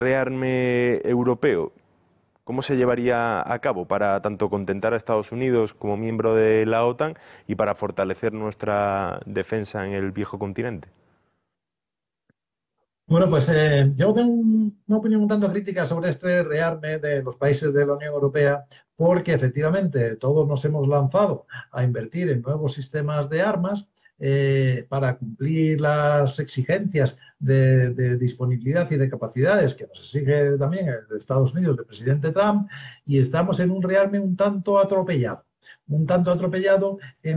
rearme europeo, ¿cómo se llevaría a cabo para tanto contentar a Estados Unidos como miembro de la OTAN y para fortalecer nuestra defensa en el viejo continente? Bueno, pues yo tengo una opinión un tanto crítica sobre este rearme de los países de la Unión Europea, porque efectivamente todos nos hemos lanzado a invertir en nuevos sistemas de armas para cumplir las exigencias de disponibilidad y de capacidades que nos exige también el Estados Unidos, el presidente Trump, y estamos en un rearme un tanto atropellado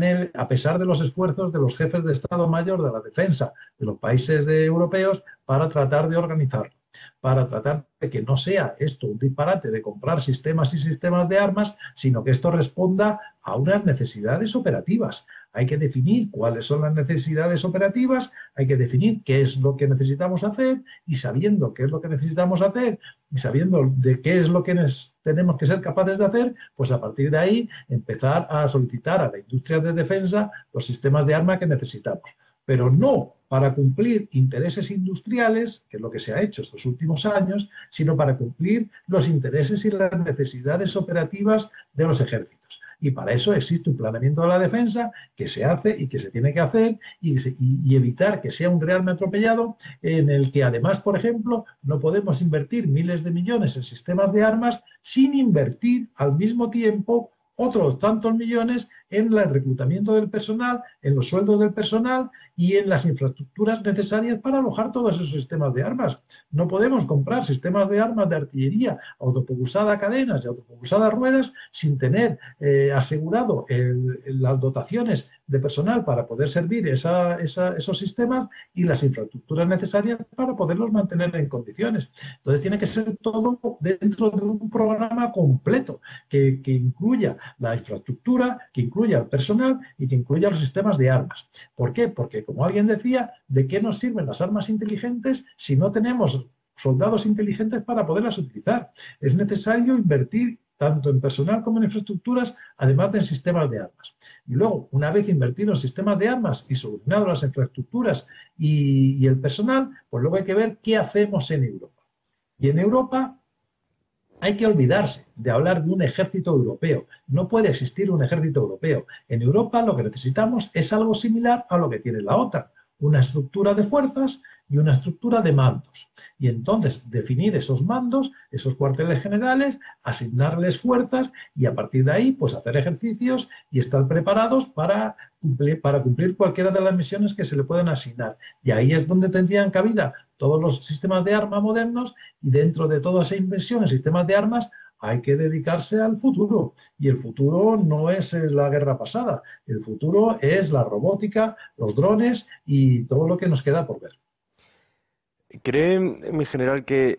a pesar de los esfuerzos de los jefes de Estado Mayor de la defensa de los países europeos para tratar de organizarlo, para tratar de que no sea esto un disparate de comprar sistemas y sistemas de armas, sino que esto responda a unas necesidades operativas. Hay que definir cuáles son las necesidades operativas, hay que definir qué es lo que necesitamos hacer y sabiendo qué es lo que necesitamos hacer y sabiendo de qué es lo que tenemos que ser capaces de hacer, pues a partir de ahí empezar a solicitar a la industria de defensa los sistemas de arma que necesitamos, pero no para cumplir intereses industriales, que es lo que se ha hecho estos últimos años, sino para cumplir los intereses y las necesidades operativas de los ejércitos. Y para eso existe un planeamiento de la defensa que se hace y que se tiene que hacer y evitar que sea un rearme atropellado en el que además, por ejemplo, no podemos invertir miles de millones en sistemas de armas sin invertir al mismo tiempo otros tantos millones en el reclutamiento del personal, en los sueldos del personal y en las infraestructuras necesarias para alojar todos esos sistemas de armas. No podemos comprar sistemas de armas de artillería, autopropulsada cadenas y autopropulsadas ruedas sin tener asegurado las dotaciones de personal para poder servir esos sistemas y las infraestructuras necesarias para poderlos mantener en condiciones. Entonces tiene que ser todo dentro de un programa completo que incluya la infraestructura, que incluya el personal y que incluya los sistemas de armas. ¿Por qué? Porque, como alguien decía, ¿de qué nos sirven las armas inteligentes si no tenemos soldados inteligentes para poderlas utilizar? Es necesario invertir tanto en personal como en infraestructuras, además de en sistemas de armas. Y luego, una vez invertido en sistemas de armas y solucionado las infraestructuras y el personal, pues luego hay que ver qué hacemos en Europa. Y en Europa hay que olvidarse de hablar de un ejército europeo. No puede existir un ejército europeo. En Europa lo que necesitamos es algo similar a lo que tiene la OTAN, una estructura de fuerzas y una estructura de mandos. Y entonces definir esos mandos, esos cuarteles generales, asignarles fuerzas y a partir de ahí pues hacer ejercicios y estar preparados para cumplir cualquiera de las misiones que se le puedan asignar. Y ahí es donde tendrían cabida todos los sistemas de armas modernos y dentro de toda esa inversión en sistemas de armas hay que dedicarse al futuro. Y el futuro no es la guerra pasada, el futuro es la robótica, los drones y todo lo que nos queda por ver. ¿Cree, mi general, que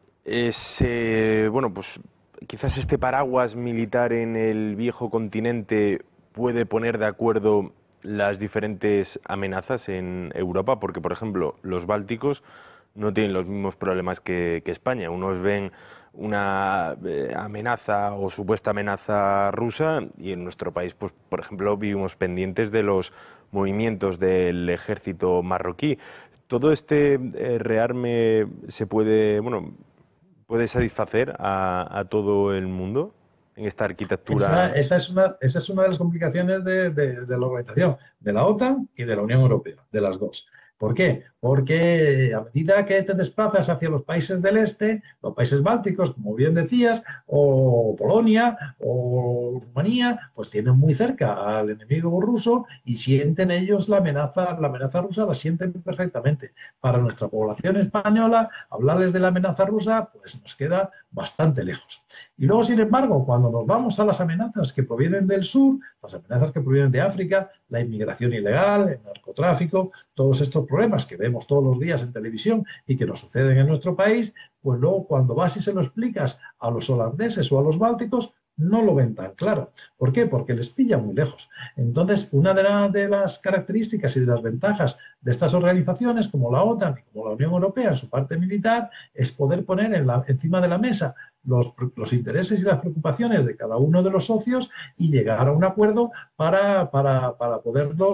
bueno, pues quizás este paraguas militar en el viejo continente puede poner de acuerdo las diferentes amenazas en Europa? Porque, por ejemplo, los bálticos no tienen los mismos problemas que España. Unos ven una amenaza o supuesta amenaza rusa y en nuestro país, pues, por ejemplo, vivimos pendientes de los movimientos del ejército marroquí. Todo este rearme se puede, bueno, puede satisfacer a todo el mundo en esta arquitectura. Esa es una de las complicaciones de la organización, de la OTAN y de la Unión Europea, de las dos. ¿Por qué? Porque a medida que te desplazas hacia los países del este, los países bálticos, como bien decías, o Polonia o Rumanía, pues tienen muy cerca al enemigo ruso y sienten ellos la amenaza rusa la sienten perfectamente. Para nuestra población española, hablarles de la amenaza rusa, pues nos queda bastante lejos. Y luego, sin embargo, cuando nos vamos a las amenazas que provienen del sur, las amenazas que provienen de África, la inmigración ilegal, el narcotráfico, todos estos problemas que vemos todos los días en televisión y que nos suceden en nuestro país, pues luego cuando vas y se lo explicas a los holandeses o a los bálticos, no lo ven tan claro. ¿Por qué? Porque les pilla muy lejos. Entonces, una de las características y de las ventajas de estas organizaciones, como la OTAN y como la Unión Europea en su parte militar, es poder poner encima de la mesa los intereses y las preocupaciones de cada uno de los socios y llegar a un acuerdo para poderlos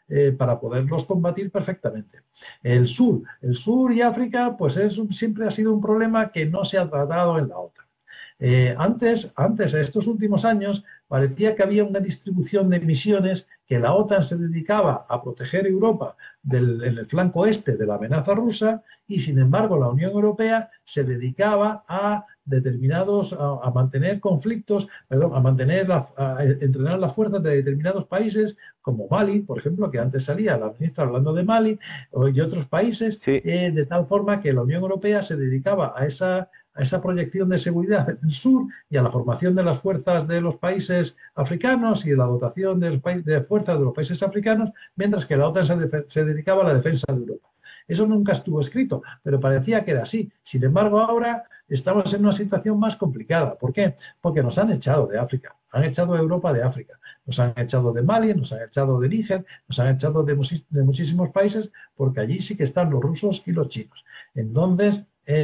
para poderlos combatir perfectamente. El sur y África, pues siempre ha sido un problema que no se ha tratado en la OTAN. Antes, estos últimos años, parecía que había una distribución de misiones que la OTAN se dedicaba a proteger Europa en el flanco este de la amenaza rusa y, sin embargo, la Unión Europea se dedicaba a a mantener conflictos, perdón, a entrenar las fuerzas de determinados países como Mali, por ejemplo, que antes salía la ministra hablando de Mali, y otros países, Sí, de tal forma que la Unión Europea se dedicaba a esa proyección de seguridad en el sur y a la formación de las fuerzas de los países africanos y la dotación de fuerzas de los países africanos, mientras que la OTAN se dedicaba a la defensa de Europa. Eso nunca estuvo escrito, pero parecía que era así. Sin embargo, ahora estamos en una situación más complicada. ¿Por qué? Porque nos han echado de África, han echado a Europa de África, nos han echado de Mali, nos han echado de Níger, nos han echado de muchísimos países, porque allí sí que están los rusos y los chinos. Entonces,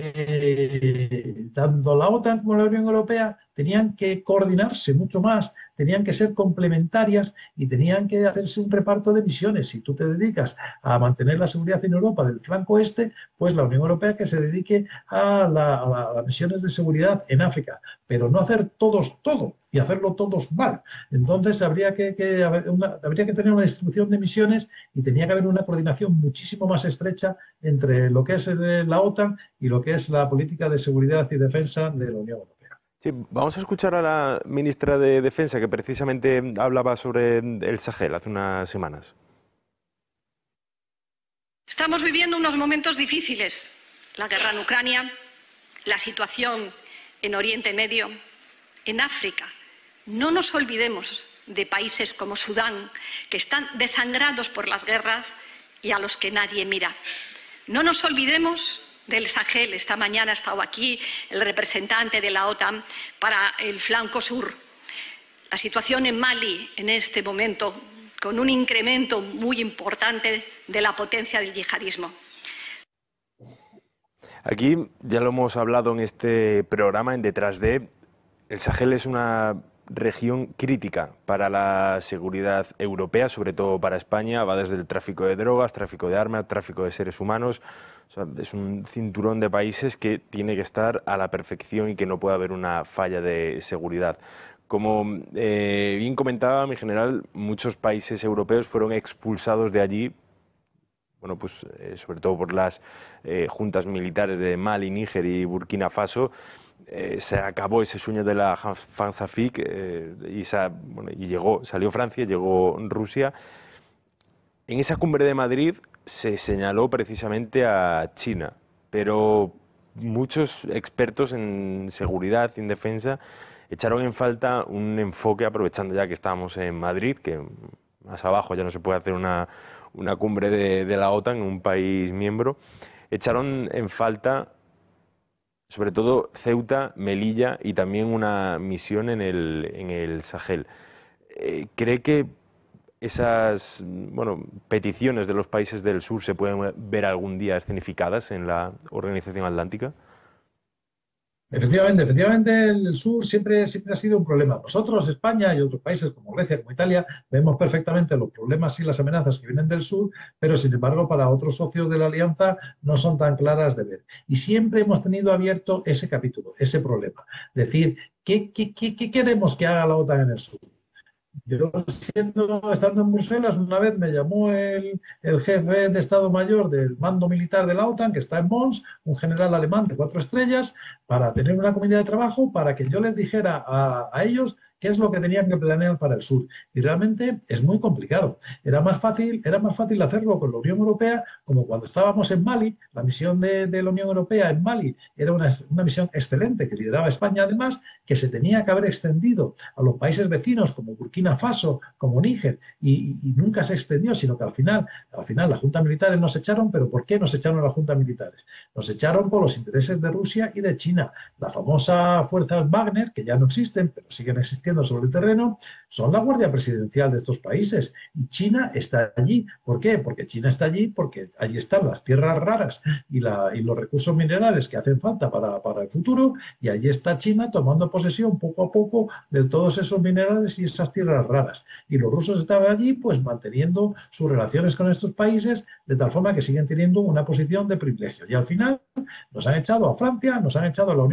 tanto la OTAN como la Unión Europea tenían que coordinarse mucho más, tenían que ser complementarias y tenían que hacerse un reparto de misiones. Si tú te dedicas a mantener la seguridad en Europa del flanco este, pues la Unión Europea que se dedique a las misiones de seguridad en África, pero no hacer todos todo y hacerlo todos mal. Entonces habría que tener una distribución de misiones y tenía que haber una coordinación muchísimo más estrecha entre lo que es la OTAN y lo que es la política de seguridad y defensa de la Unión Europea. sí, vamos a escuchar a la ministra de Defensa que precisamente hablaba sobre el Sahel hace unas semanas. Estamos viviendo unos momentos difíciles. La guerra en Ucrania, la situación en Oriente Medio, en África. No nos olvidemos de países como Sudán, que están desangrados por las guerras y a los que nadie mira. No nos olvidemos del Sahel. Esta mañana ha estado aquí el representante de la OTAN para el flanco sur. La situación en Mali en este momento, con un incremento muy importante de la potencia del yihadismo. Aquí ya lo hemos hablado en este programa, en Detrás de. El Sahel es una región crítica para la seguridad europea, sobre todo para España. Va desde el tráfico de drogas, tráfico de armas, tráfico de seres humanos. O sea, es un cinturón de países que tiene que estar a la perfección y que no puede haber una falla de seguridad. Como bien comentaba mi general, muchos países europeos fueron expulsados de allí, bueno, pues sobre todo por las juntas militares de Mali, Níger y Burkina Faso. Se acabó ese sueño de la France-Afrique y salió Francia, llegó Rusia. En esa cumbre de Madrid se señaló precisamente a China, pero muchos expertos en seguridad y en defensa echaron en falta un enfoque, aprovechando ya que estábamos en Madrid, que más abajo ya no se puede hacer una cumbre de la OTAN en un país miembro, echaron en falta sobre todo Ceuta, Melilla y también una misión en el Sahel. ¿Cree que esas peticiones de los países del sur se pueden ver algún día escenificadas en la Organización Atlántica? Efectivamente, el sur siempre ha sido un problema. Nosotros, España y otros países como Grecia, como Italia, vemos perfectamente los problemas y las amenazas que vienen del sur, pero sin embargo para otros socios de la alianza no son tan claras de ver. Y siempre hemos tenido abierto ese capítulo, ese problema. Decir, ¿qué queremos que haga la OTAN en el sur? Yo, estando en Bruselas, una vez me llamó el jefe de Estado Mayor del mando militar de la OTAN, que está en Mons, un general alemán de 4 estrellas, para tener una comunidad de trabajo, para que yo les dijera a ellos qué es lo que tenían que planear para el sur. Y realmente es muy complicado. Era más fácil hacerlo con la Unión Europea, como cuando estábamos en Mali. La misión de la Unión Europea en Mali era una misión excelente que lideraba España, además, que se tenía que haber extendido a los países vecinos como Burkina Faso, como Níger, y nunca se extendió, sino que al final las juntas militares nos echaron. ¿Pero por qué nos echaron las juntas militares? Nos echaron por los intereses de Rusia y de China. La famosa fuerza Wagner, que ya no existen, pero siguen existiendo haciendo sobre el terreno son la guardia presidencial de estos países. Y China está allí. ¿Por qué? Porque China está allí porque allí están las tierras raras y los recursos minerales que hacen falta para el futuro, y allí está China tomando posesión poco a poco de todos esos minerales y esas tierras raras. Y los rusos estaban allí pues manteniendo sus relaciones con estos países de tal forma que siguen teniendo una posición de privilegio. Y al final nos han echado a Francia, nos han echado a la Unión